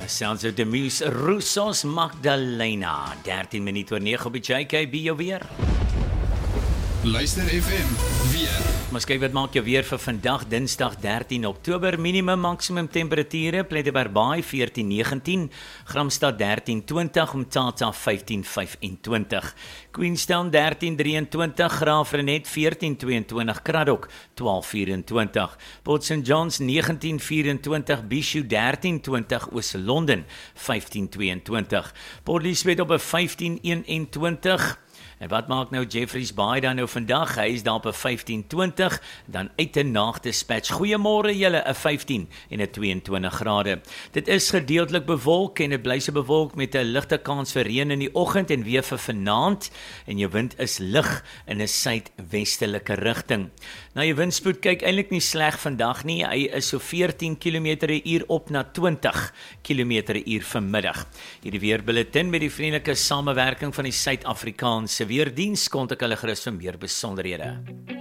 Sounds of the Muse Roussos Magdalena. 13 minute oor 9 op die JKB jou weer. Luister FM, weer. Ons kyk wat maak jou weer vir vandag, Dinsdag 13 Oktober. Minimum maksimum temperature, Plettenberg Baai 14-19, Gramstad 13-20, Umtata 15-25, Queenstown 13-23, Graafrenet 14-22, Kraddock 12-24, Port St. John's 19-24, Bishu 13-20, Oos-London 15-22, Port Elizabeth op 'n 15-21. En wat maak nou Jeffreys Bay dan nou vandag? Hy is daar op 'n 15-20, dan uit 'n nagdispatch. Goeiemôre julle, 'n 15 en 'n 22 grade. Dit is gedeeltelik bewolk en dit bly so bewolk met 'n ligte kans vir reën in die oggend en weer vir vanaand. En jou wind is lig in 'n suidwestelike rigting. Nou jou windspoed kyk eintlik nie sleg vandag nie. Hy is so 14 km/h op na 20 km/h vanmiddag. Hierdie weerbulletin met die vriendelike samewerking van die Suid-Afrikaanse Weerdiens kontak hulle gerus vir meer besonderhede.